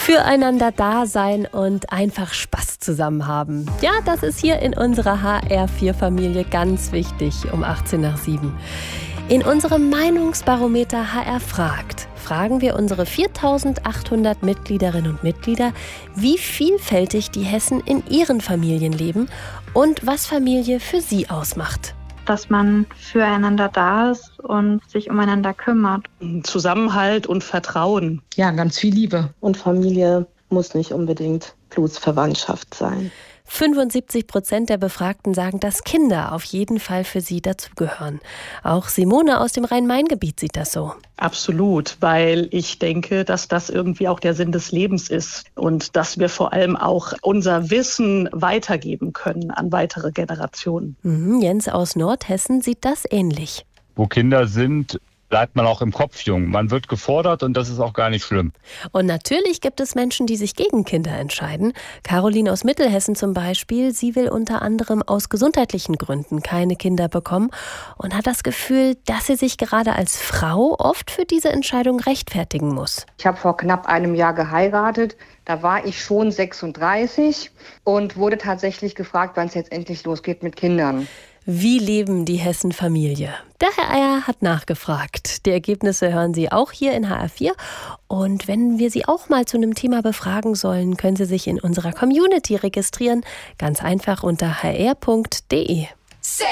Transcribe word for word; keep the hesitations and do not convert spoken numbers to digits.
Füreinander da sein und einfach Spaß zusammen haben. Ja, das ist hier in unserer H R vier Familie ganz wichtig um achtzehn nach sieben. In unserem Meinungsbarometer H R fragt, fragen wir unsere viertausendachthundert Mitgliederinnen und Mitglieder, wie vielfältig die Hessen in ihren Familien leben und was Familie für sie ausmacht. Dass man füreinander da ist und sich umeinander kümmert. Zusammenhalt und Vertrauen. Ja, ganz viel Liebe. Und Familie muss nicht unbedingt Blutsverwandtschaft sein. fünfundsiebzig Prozent der Befragten sagen, dass Kinder auf jeden Fall für sie dazugehören. Auch Simone aus dem Rhein-Main-Gebiet sieht das so. Absolut, weil ich denke, dass das irgendwie auch der Sinn des Lebens ist und dass wir vor allem auch unser Wissen weitergeben können an weitere Generationen. Mhm, Jens aus Nordhessen sieht das ähnlich. Wo Kinder sind, bleibt man auch im Kopf jung. Man wird gefordert und das ist auch gar nicht schlimm. Und natürlich gibt es Menschen, die sich gegen Kinder entscheiden. Caroline aus Mittelhessen zum Beispiel, sie will unter anderem aus gesundheitlichen Gründen keine Kinder bekommen und hat das Gefühl, dass sie sich gerade als Frau oft für diese Entscheidung rechtfertigen muss. Ich habe vor knapp einem Jahr geheiratet. Da war ich schon sechsunddreißig und wurde tatsächlich gefragt, wann es jetzt endlich losgeht mit Kindern. Wie leben die Hessen-Familie? Der Herr Eier hat nachgefragt. Die Ergebnisse hören Sie auch hier in H R vier. Und wenn wir Sie auch mal zu einem Thema befragen sollen, können Sie sich in unserer Community registrieren. Ganz einfach unter h r punkt d e.